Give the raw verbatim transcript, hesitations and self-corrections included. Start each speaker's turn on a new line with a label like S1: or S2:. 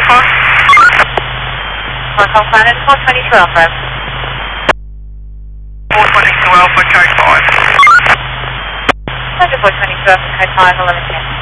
S1: Alpha.
S2: Hong Kong Planet four twenty-two Alpha.
S1: four twenty-two Alpha, K five.
S2: Roger four twenty-two Alpha, K five, eleven ten.